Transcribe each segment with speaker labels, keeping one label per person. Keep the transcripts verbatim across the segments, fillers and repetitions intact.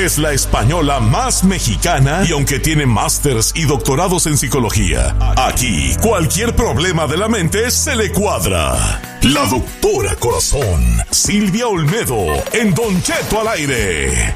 Speaker 1: Es la española más mexicana y aunque tiene másters y doctorados en psicología, aquí cualquier problema de la mente se le cuadra. La doctora Corazón, Silvia Olmedo, en Don Cheto al aire.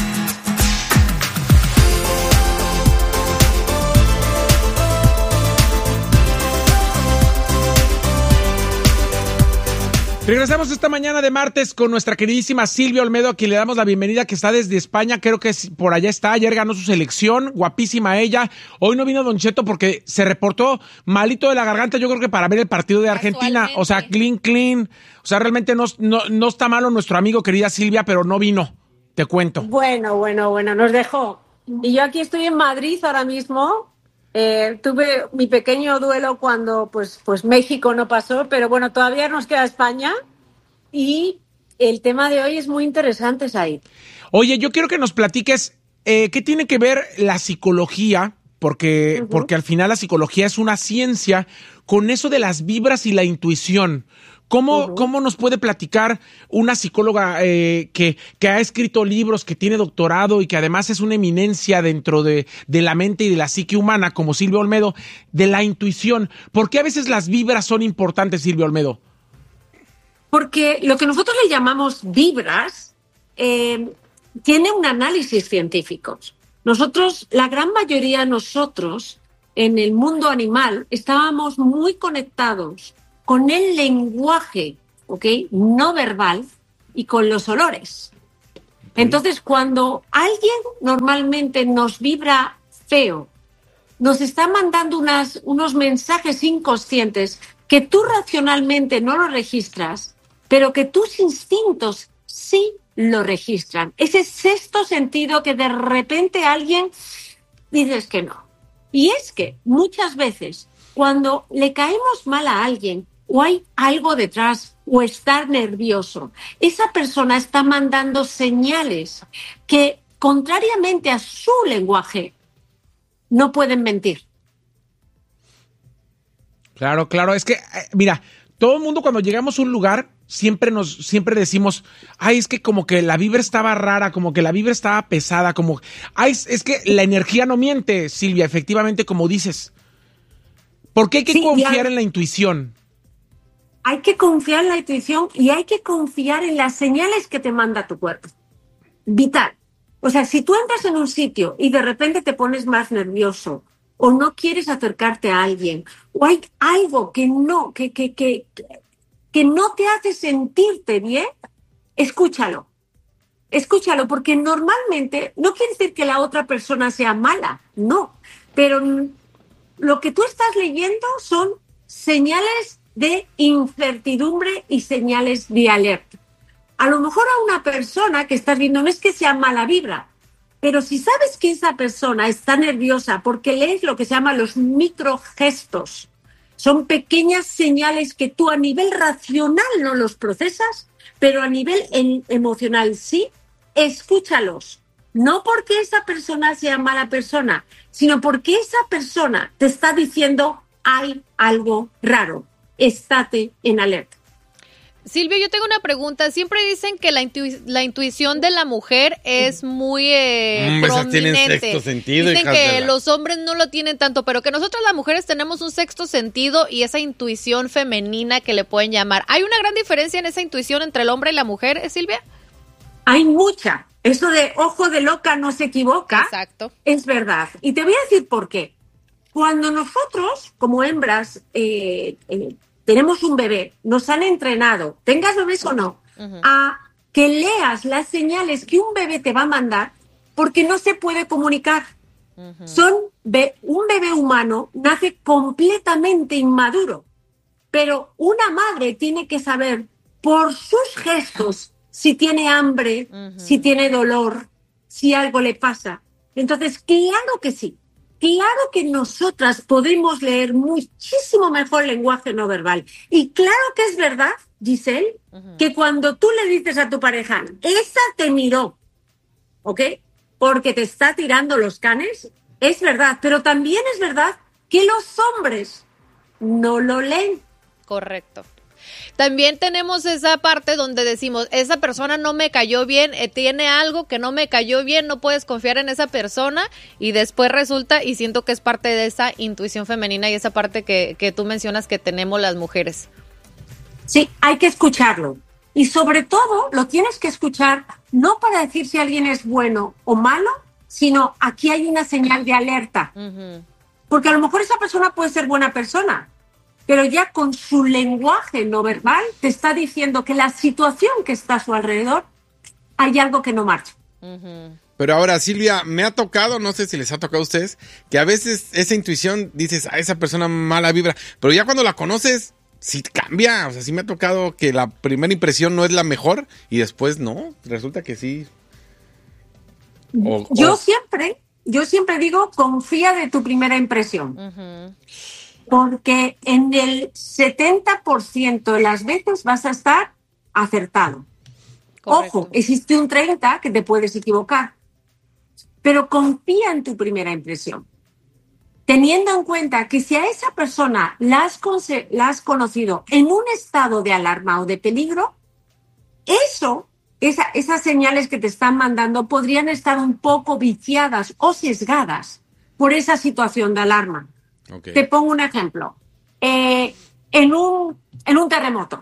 Speaker 2: Regresamos esta mañana de martes con nuestra queridísima Silvia Olmedo, a quien le damos la bienvenida, que está desde España, creo que por allá está, ayer ganó su selección, guapísima ella. Hoy no vino Don Cheto porque se reportó malito de la garganta, yo creo que para ver el partido de Argentina, o sea, clean, clean, o sea, realmente no, no, no está malo nuestro amigo, querida Silvia, pero no vino, te cuento.
Speaker 3: Bueno, bueno, bueno, nos dejó. Y yo aquí estoy en Madrid ahora mismo. Eh, tuve mi pequeño duelo cuando pues, pues México no pasó, pero bueno, todavía nos queda España y el tema de hoy es muy interesante, Said.
Speaker 2: Oye, yo quiero que nos platiques eh, qué tiene que ver la psicología, porque, uh-huh. porque al final la psicología es una ciencia, con eso de las vibras y la intuición. ¿Cómo, uh-huh. ¿Cómo nos puede platicar una psicóloga eh, que, que ha escrito libros, que tiene doctorado y que además es una eminencia dentro de, de la mente y de la psique humana, como Silvia Olmedo, de la intuición? ¿Por qué a veces las vibras son importantes, Silvia Olmedo?
Speaker 3: Porque lo que nosotros le llamamos vibras eh, tiene un análisis científico. Nosotros, la gran mayoría de nosotros, en el mundo animal, estábamos muy conectados con el lenguaje, ¿ok?, no verbal y con los olores. Entonces, cuando alguien normalmente nos vibra feo, nos está mandando unas, unos mensajes inconscientes que tú racionalmente no lo registras, pero que tus instintos sí lo registran. Ese sexto sentido que de repente alguien dices que no. Y es que muchas veces cuando le caemos mal a alguien, o hay algo detrás, o estar nervioso, esa persona está mandando señales que, contrariamente a su lenguaje, no pueden mentir.
Speaker 2: Claro, claro, es que, eh, mira, todo el mundo cuando llegamos a un lugar, siempre nos, siempre decimos, ay, es que como que la vibra estaba rara, como que la vibra estaba pesada, como, ay, es que la energía no miente, Silvia, efectivamente, como dices. ¿Por qué hay que sí, confiar hay, en la intuición?
Speaker 3: Hay que confiar en la intuición y hay que confiar en las señales que te manda tu cuerpo. Vital. O sea, si tú entras en un sitio y de repente te pones más nervioso o no quieres acercarte a alguien o hay algo que no, que, que, que, que no te hace sentirte bien, escúchalo. Escúchalo, porque normalmente no quiere decir que la otra persona sea mala, no. Pero lo que tú estás leyendo son señales de incertidumbre y señales de alerta. A lo mejor a una persona que estás viendo no es que sea mala vibra, pero si sabes que esa persona está nerviosa porque lees lo que se llama los microgestos, son pequeñas señales que tú a nivel racional no los procesas, pero a nivel en, emocional sí, escúchalos. No porque esa persona sea mala persona, sino porque esa persona te está diciendo hay algo raro. Estate en alerta.
Speaker 4: Silvia, yo tengo una pregunta. Siempre dicen que la, intu- la intuición de la mujer es muy eh, mm, prominente.
Speaker 5: Sexto sentido,
Speaker 4: dicen que la... los hombres no lo tienen tanto, pero que nosotros las mujeres tenemos un sexto sentido y esa intuición femenina que le pueden llamar. ¿Hay una gran diferencia en esa intuición entre el hombre y la mujer, Silvia?
Speaker 3: Hay mucha. Eso de ojo de loca no se equivoca.
Speaker 4: Exacto.
Speaker 3: Es verdad. Y te voy a decir por qué. Cuando nosotros, como hembras, eh, eh, tenemos un bebé, nos han entrenado, tengas bebés o no, uh-huh. a que leas las señales que un bebé te va a mandar porque no se puede comunicar. Uh-huh. Son be- un bebé humano nace completamente inmaduro, pero una madre tiene que saber por sus gestos si tiene hambre, uh-huh. si tiene dolor, si algo le pasa. Entonces, claro que sí. Claro que nosotras podemos leer muchísimo mejor el lenguaje no verbal. Y claro que es verdad, Giselle, uh-huh. que cuando tú le dices a tu pareja, esa te miró, ¿ok?, porque te está tirando los canes, es verdad. Pero también es verdad que los hombres no lo leen.
Speaker 4: Correcto. También tenemos esa parte donde decimos, esa persona no me cayó bien, eh, tiene algo que no me cayó bien, no puedes confiar en esa persona, y después resulta, y siento que es parte de esa intuición femenina y esa parte que, que tú mencionas que tenemos las mujeres.
Speaker 3: Sí, hay que escucharlo. Y sobre todo, lo tienes que escuchar no para decir si alguien es bueno o malo, sino aquí hay una señal de alerta. Uh-huh. Porque a lo mejor esa persona puede ser buena persona, pero ya con su lenguaje no verbal te está diciendo que la situación que está a su alrededor hay algo que no marcha.
Speaker 5: Uh-huh. Pero ahora, Silvia, me ha tocado, no sé si les ha tocado a ustedes, que a veces esa intuición dices, a esa persona mala vibra, pero ya cuando la conoces, sí cambia. O sea, sí me ha tocado que la primera impresión no es la mejor y después no, resulta que sí. O,
Speaker 3: yo
Speaker 5: o...
Speaker 3: siempre, yo siempre digo, confía de tu primera impresión. Uh-huh. Porque en el setenta por ciento de las veces vas a estar acertado. Correcto. Ojo, existe un treinta por ciento que te puedes equivocar. Pero confía en tu primera impresión. Teniendo en cuenta que si a esa persona la has, conce- la has conocido en un estado de alarma o de peligro, eso, esa, esas señales que te están mandando podrían estar un poco viciadas o sesgadas por esa situación de alarma. Okay. Te pongo un ejemplo. Eh, en, un, en un terremoto,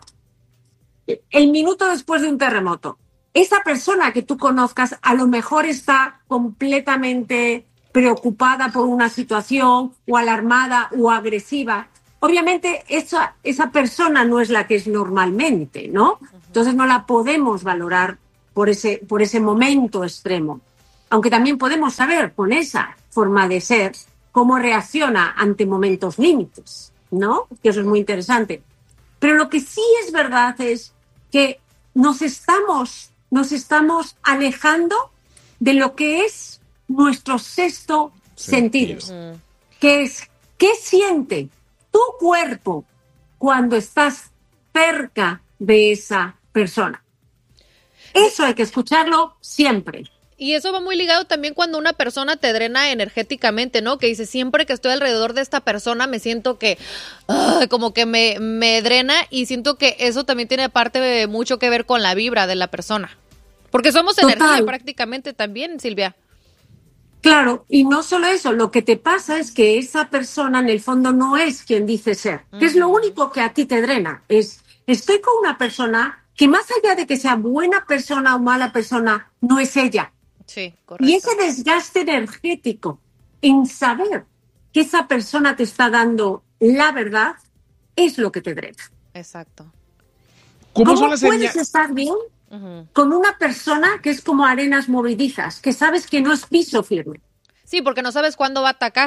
Speaker 3: el minuto después de un terremoto, esa persona que tú conozcas a lo mejor está completamente preocupada por una situación o alarmada o agresiva. Obviamente esa, esa persona no es la que es normalmente, ¿no? Entonces no la podemos valorar por ese, por ese momento extremo. Aunque también podemos saber con esa forma de ser cómo reacciona ante momentos límites, ¿no? Que eso es muy interesante. Pero lo que sí es verdad es que nos estamos, nos estamos alejando de lo que es nuestro sexto sentido, sentido. Que es qué siente tu cuerpo cuando estás cerca de esa persona. Eso hay que escucharlo siempre.
Speaker 4: Y eso va muy ligado también cuando una persona te drena energéticamente, ¿no? Que dice, siempre que estoy alrededor de esta persona me siento que, uh, como que me, me drena, y siento que eso también tiene parte de mucho que ver con la vibra de la persona. Porque somos Total. energía prácticamente también, Silvia.
Speaker 3: Claro, y no solo eso, lo que te pasa es que esa persona en el fondo no es quien dice ser, uh-huh. que es lo único que a ti te drena. Es, estoy con una persona que más allá de que sea buena persona o mala persona, no es ella.
Speaker 4: Sí, correcto.
Speaker 3: Y ese desgaste energético en saber que esa persona te está dando la verdad es lo que te drena.
Speaker 4: Exacto.
Speaker 3: ¿Cómo, ¿Cómo son las puedes señal... estar bien uh-huh. con una persona que es como arenas movedizas, que sabes que no es piso firme?
Speaker 4: Sí, porque no sabes cuándo va a atacar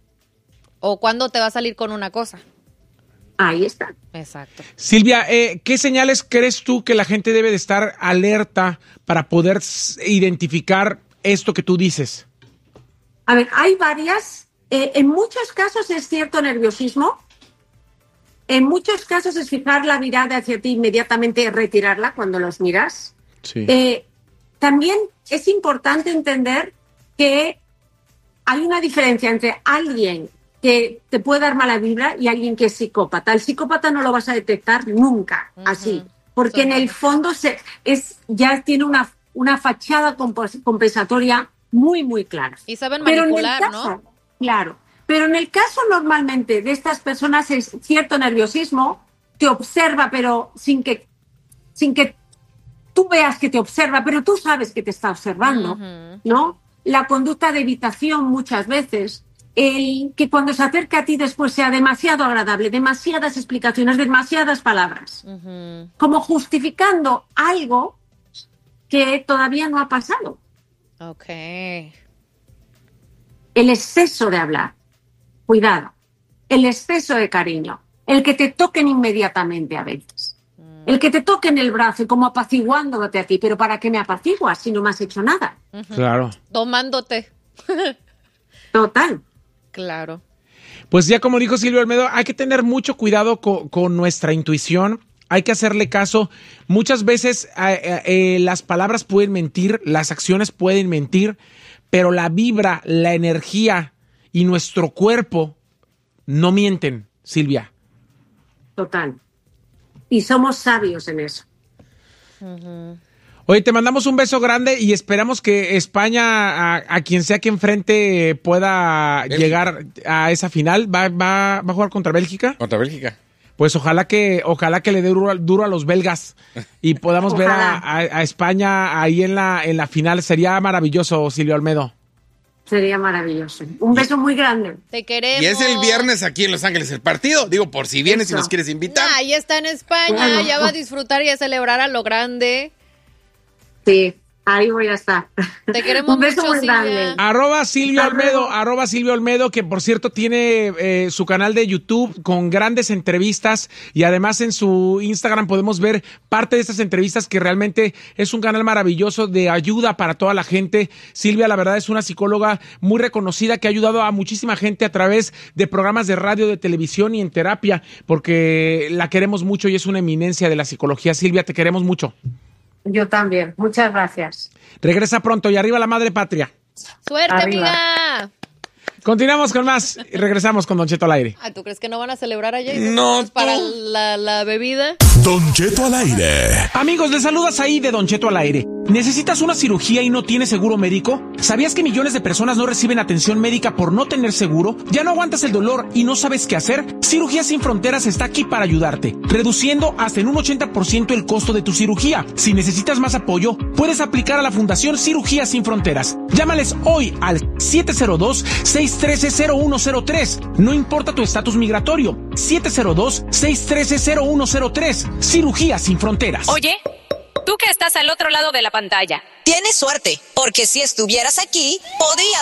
Speaker 4: o cuándo te va a salir con una cosa.
Speaker 3: Ahí está.
Speaker 4: Exacto.
Speaker 2: Silvia, eh, ¿qué señales crees tú que la gente debe de estar alerta para poder identificar esto que tú dices?
Speaker 3: A ver, hay varias. Eh, en muchos casos es cierto nerviosismo. En muchos casos es fijar la mirada hacia ti, inmediatamente retirarla cuando los miras.
Speaker 2: Sí.
Speaker 3: Eh, también es importante entender que hay una diferencia entre alguien que te puede dar mala vibra y alguien que es psicópata. El psicópata no lo vas a detectar nunca uh-huh. así, porque en el fondo se, es, ya tiene una, una fachada compensatoria muy, muy clara.
Speaker 4: Y saben manipular,
Speaker 3: pero caso,
Speaker 4: ¿no?
Speaker 3: Claro, pero en el caso normalmente de estas personas es cierto nerviosismo, te observa, pero sin que, sin que tú veas que te observa, pero tú sabes que te está observando, uh-huh. ¿no? La conducta de evitación muchas veces, el que cuando se acerca a ti después sea demasiado agradable, demasiadas explicaciones, demasiadas palabras, uh-huh. como justificando algo que todavía no ha pasado.
Speaker 4: Okay.
Speaker 3: El exceso de hablar, cuidado, el exceso de cariño, el que te toquen inmediatamente a veces, uh-huh. el que te toquen el brazo como apaciguándote a ti, pero ¿para qué me apaciguas si no me has hecho nada?
Speaker 4: Uh-huh.
Speaker 2: Claro.
Speaker 4: Tomándote.
Speaker 3: Total.
Speaker 4: Claro.
Speaker 2: Pues ya como dijo Silvia Olmedo, hay que tener mucho cuidado con, con nuestra intuición, hay que hacerle caso. Muchas veces eh, eh, las palabras pueden mentir, las acciones pueden mentir, pero la vibra, la energía y nuestro cuerpo no mienten, Silvia.
Speaker 3: Total. y somos sabios en eso.
Speaker 4: Uh-huh.
Speaker 2: Oye, te mandamos un beso grande y esperamos que España, a, a quien sea que enfrente, pueda Bélgica. llegar a esa final. ¿Va, va, ¿Va a jugar contra Bélgica?
Speaker 5: Contra Bélgica.
Speaker 2: Pues ojalá que ojalá que le dé duro, duro a los belgas y podamos ver a, a, a España ahí en la, en la final. Sería maravilloso, Silvia Olmedo.
Speaker 3: Sería maravilloso. Un beso muy grande.
Speaker 4: Te queremos.
Speaker 5: Y es el viernes aquí en Los Ángeles el partido. Digo, por si vienes y nos quieres invitar.
Speaker 4: Nah, ya está en España, bueno. ya va a disfrutar y a celebrar a lo grande.
Speaker 3: Sí, ahí voy a estar.
Speaker 4: Te queremos
Speaker 3: Un beso
Speaker 4: mucho,
Speaker 3: muy
Speaker 4: Silvia.
Speaker 3: grande.
Speaker 2: Arroba Silvia Olmedo, arroba Silvia Olmedo, que por cierto tiene eh, su canal de YouTube con grandes entrevistas y además en su Instagram podemos ver parte de estas entrevistas que realmente es un canal maravilloso de ayuda para toda la gente. Silvia, la verdad, es una psicóloga muy reconocida que ha ayudado a muchísima gente a través de programas de radio, de televisión y en terapia, porque la queremos mucho y es una eminencia de la psicología. Silvia, te queremos mucho.
Speaker 3: Yo también. Muchas gracias.
Speaker 2: Regresa pronto y arriba la madre patria.
Speaker 4: Suerte,
Speaker 3: Arriba.
Speaker 4: amiga.
Speaker 2: Continuamos con más y regresamos con Don Cheto al aire.
Speaker 4: Ah, ¿tú crees que no van a celebrar allá?
Speaker 5: No,
Speaker 4: para
Speaker 5: tú.
Speaker 4: la, la bebida.
Speaker 1: Don Cheto al aire.
Speaker 2: Amigos, les saludas ahí de Don Cheto al aire. ¿Necesitas una cirugía y no tienes seguro médico? ¿Sabías que millones de personas no reciben atención médica por no tener seguro? ¿Ya no aguantas el dolor y no sabes qué hacer? Cirugía Sin Fronteras está aquí para ayudarte, reduciendo hasta en un ochenta por ciento el costo de tu cirugía. Si necesitas más apoyo, puedes aplicar a la Fundación Cirugía Sin Fronteras. Llámales hoy al siete cero dos, seis uno tres, cero uno cero tres. No importa tu estatus migratorio. siete cero dos, seis uno tres, cero uno cero tres. Cirugía Sin Fronteras.
Speaker 6: Oye, tú que estás al otro lado de la pantalla.
Speaker 7: Tienes suerte, porque si estuvieras aquí, podrías